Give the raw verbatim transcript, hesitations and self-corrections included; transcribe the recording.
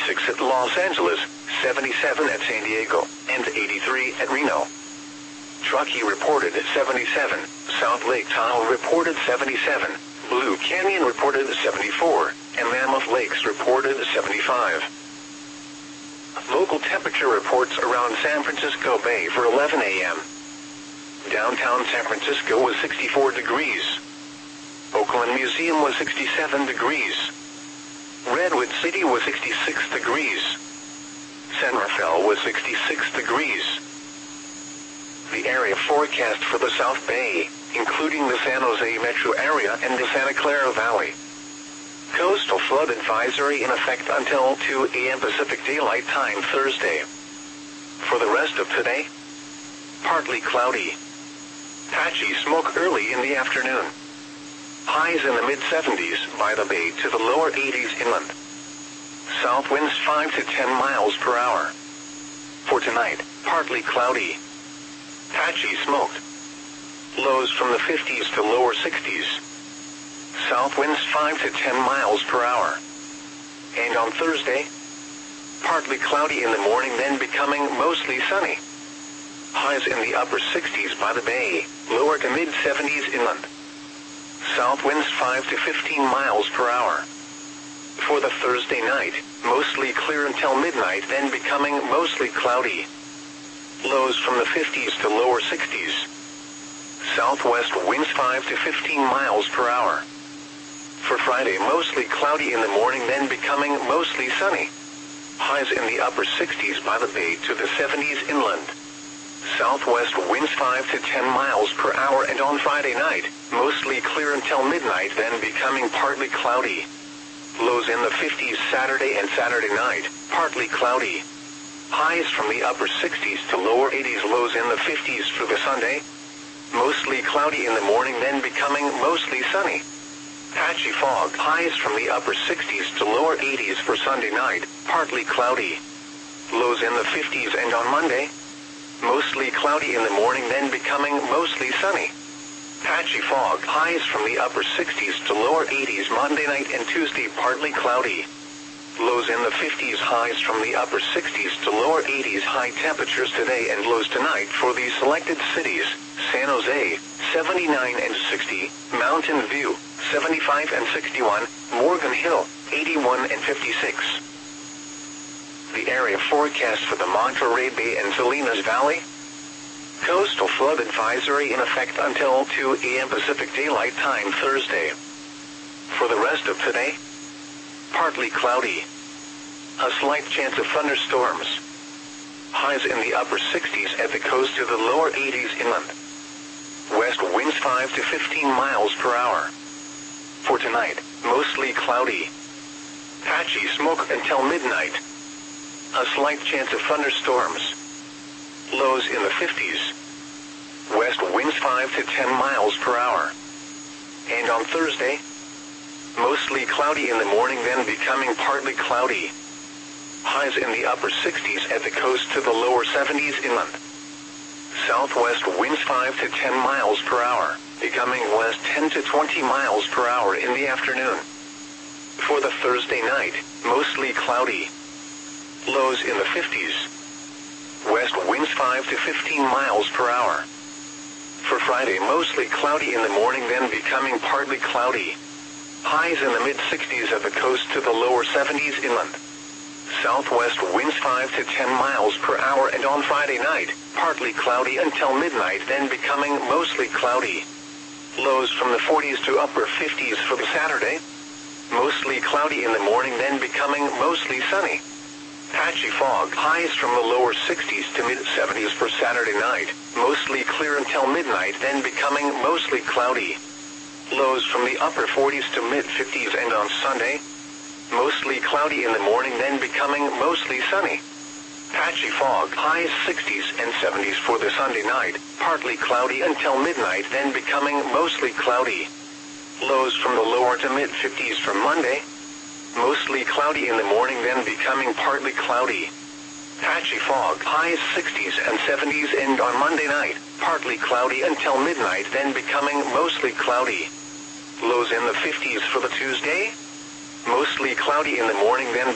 seventy-six at Los Angeles, seventy-seven at San Diego, and eighty-three at Reno. Truckee reported seventy-seven, South Lake Tahoe reported seventy-seven, Blue Canyon reported seventy-four, and Mammoth Lakes reported seventy-five. Local temperature reports around San Francisco Bay for eleven a m Downtown San Francisco was sixty-four degrees. Oakland Museum was sixty-seven degrees. Redwood City was sixty-six degrees. San Rafael was sixty-six degrees. The area forecast for the South Bay, including the San Jose metro area and the Santa Clara Valley. Coastal flood advisory in effect until two a m Pacific Daylight Time Thursday. For the rest of today, partly cloudy. Patchy smoke early in the afternoon. Highs in the mid seventies by the bay to the lower eighties inland. South winds five to ten miles per hour. For tonight, partly cloudy. Patchy smoke. Lows from the fifties to lower sixties. South winds five to ten miles per hour. And on Thursday, partly cloudy in the morning, then becoming mostly sunny. Highs in the upper sixties by the bay, lower to mid seventies inland. South winds five to fifteen miles per hour. For the Thursday night, mostly clear until midnight, then becoming mostly cloudy. Lows from the fifties to lower sixties. Southwest winds five to fifteen miles per hour. For Friday, mostly cloudy in the morning, then becoming mostly sunny. Highs in the upper sixties by the bay to the seventies inland. Southwest winds five to ten miles per hour, and on Friday night, mostly clear until midnight, then becoming partly cloudy. Lows in the fifties Saturday and Saturday night, partly cloudy. Highs from the upper sixties to lower eighties, lows in the fifties for the Sunday. Mostly cloudy in the morning, then becoming mostly sunny. Patchy fog, highs from the upper sixties to lower eighties for Sunday night, partly cloudy. Lows in the fifties, and on Monday, mostly cloudy in the morning, then becoming mostly sunny. Patchy fog, highs from the upper sixties to lower eighties Monday night and Tuesday, partly cloudy. Lows in the fifties, highs from the upper sixties to lower eighties. High temperatures today and lows tonight for the selected cities: San Jose, seventy-nine and sixty, Mountain View, seventy-five and sixty-one, Morgan Hill, eighty-one and fifty-six. The area forecast for the Monterey Bay and Salinas Valley. Coastal flood advisory in effect until two a m Pacific Daylight Time Thursday. For the rest of today, partly cloudy. A slight chance of thunderstorms. Highs in the upper sixties at the coast to the lower eighties inland. West winds five to fifteen miles per hour. For tonight, mostly cloudy. Patchy smoke until midnight. A slight chance of thunderstorms. Lows in the fifties. West winds five to ten miles per hour. And on Thursday, mostly cloudy in the morning, then becoming partly cloudy. Highs in the upper sixties at the coast to the lower seventies inland. Southwest winds five to ten miles per hour, becoming west ten to twenty miles per hour in the afternoon. For the Thursday night, mostly cloudy. Lows in the fifties. West winds five to fifteen miles per hour. For Friday, mostly cloudy in the morning, then becoming partly cloudy. Highs in the mid sixties at the coast to the lower seventies inland. Southwest winds five to ten miles per hour, and on Friday night, partly cloudy until midnight, then becoming mostly cloudy. Lows from the forties to upper fifties for the Saturday. Mostly cloudy in the morning, then becoming mostly sunny. Patchy fog, highs from the lower sixties to mid seventies for Saturday night. Mostly clear until midnight, then becoming mostly cloudy. Lows from the upper forties to mid fifties, and on Sunday, mostly cloudy in the morning, then becoming mostly sunny. Patchy fog, highs sixties and seventies for the Sunday night, partly cloudy until midnight, then becoming mostly cloudy. Lows from the lower to mid fifties for Monday, mostly cloudy in the morning, then becoming partly cloudy. Patchy fog, highs sixties and seventies, and on Monday night, partly cloudy until midnight, then becoming mostly cloudy. Lows in the fifties for the Tuesday, mostly cloudy in the morning, then